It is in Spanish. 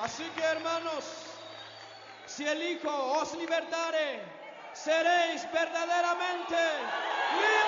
Así que, hermanos, si el Hijo os libertare, seréis verdaderamente